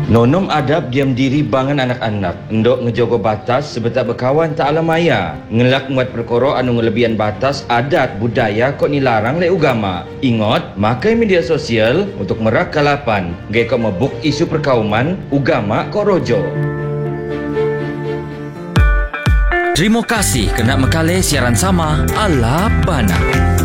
Nonom adab diam diri bangan anak-anak. Endok ngejogo batas sebetak berkawan tak alam maya. Ngelak muat perkara anu ngelebihan batas adat budaya kok nilarang le agama. Ingat, makai media sosial untuk merak kalapan. Gaya kok mebuk isu perkauman, agama kok rojo. Terima kasih kerana mekale siaran sama ala bana.